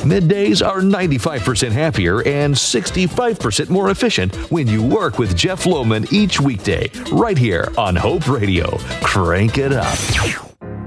Middays are 95% happier and 65% more efficient when you work with Jeff Lohman each weekday, right here on Hope Radio. Crank it up.